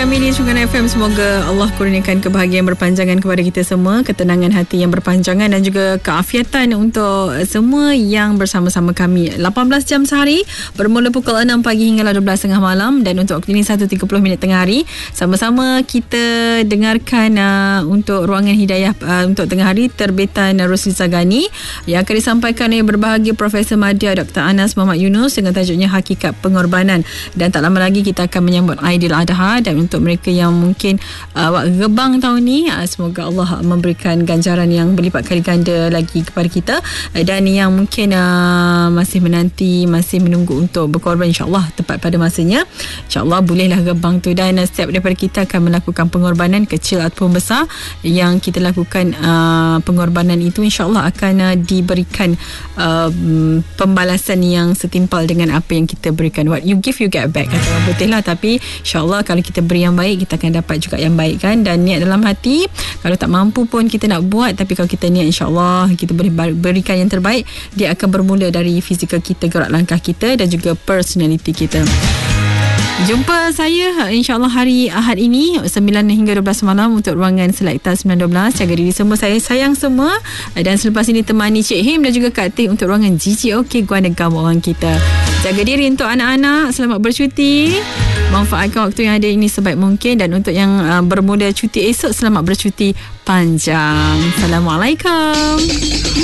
kami di Sukan FM. Semoga Allah kurniakan kebahagiaan berpanjangan kepada kita semua, ketenangan hati yang berpanjangan dan juga keafiatan untuk semua yang bersama-sama kami. 18 jam sehari, bermula pukul 6 pagi hingga 12.30 malam, dan untuk waktu ini 1.30 tengah hari. Sama-sama kita dengarkan untuk Ruangan Hidayah untuk tengah hari terbitan Rosli Sagani yang akan disampaikan oleh berbahagia Profesor Madya Dr. Anas Muhammad Yunus dengan tajuknya Hakikat Pengorbanan. Dan tak lama lagi kita akan menyambut Aidiladha, dan untuk mereka yang mungkin gebang tahun ni, semoga Allah memberikan ganjaran yang berlipat kali ganda lagi kepada kita, dan yang mungkin masih menanti, masih menunggu untuk berkorban, insyaAllah tepat pada masanya, insyaAllah bolehlah gebang tu. Dan setiap daripada kita akan melakukan pengorbanan kecil ataupun besar. Yang kita lakukan pengorbanan itu insyaAllah akan diberikan pembalasan yang setimpal dengan apa yang kita berikan. What you give, you get back, kata orang putih lah. Tapi insyaAllah kalau kita beri yang baik, kita akan dapat juga yang baik kan. Dan niat dalam hati, kalau tak mampu pun kita nak buat, tapi kalau kita niat, insyaAllah kita boleh berikan yang terbaik. Dia akan bermula dari fizikal kita, gerak langkah kita dan juga personality kita. Jumpa saya insyaAllah hari Ahad ini 9 hingga 12 malam untuk Ruangan Selekta 912. Jaga diri semua, saya sayang semua. Dan selepas ini temani Cik Him dan juga Kak Teh untuk Ruangan GGOK Guanegam orang kita. Jaga diri untuk anak-anak, selamat bercuti, manfaatkan waktu yang ada ini sebaik mungkin. Dan untuk yang bermula cuti esok, selamat bercuti panjang. Assalamualaikum.